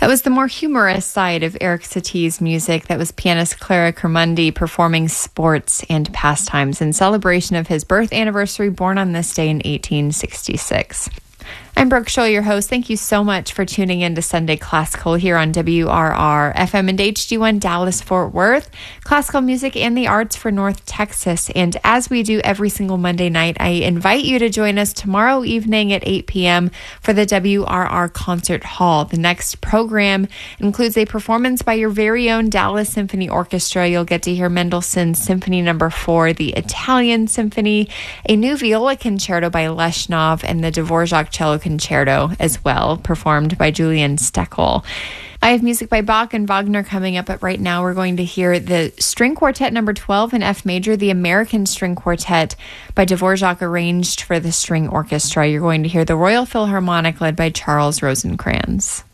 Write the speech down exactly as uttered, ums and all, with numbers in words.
That was the more humorous side of Eric Satie's music. That was pianist Clara Kermundi performing Sports and Pastimes in celebration of his birth anniversary, born on this day in eighteen sixty-six. I'm Brooke Scholl, your host. Thank you so much for tuning in to Sunday Classical here on W R R F M and H D one Dallas-Fort Worth. Classical music and the arts for North Texas. And as we do every single Monday night, I invite you to join us tomorrow evening at eight p.m. for the W R R Concert Hall. The next program includes a performance by your very own Dallas Symphony Orchestra. You'll get to hear Mendelssohn's Symphony Number Four, the Italian Symphony, a new viola concerto by Leshnov, and the Dvorak Cello Concerto as well, performed by Julian Steckel. I have music by Bach and Wagner coming up, but right now we're going to hear the String Quartet number twelve in F major, the American String Quartet by Dvorak, arranged for the string orchestra. You're going to hear the Royal Philharmonic led by Charles Rosencrantz.